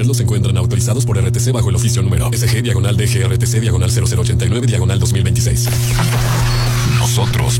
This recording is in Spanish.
venderlos se encuentran autorizados por RTC bajo el oficio número SG/DGRTC/0089/2026. Nosotros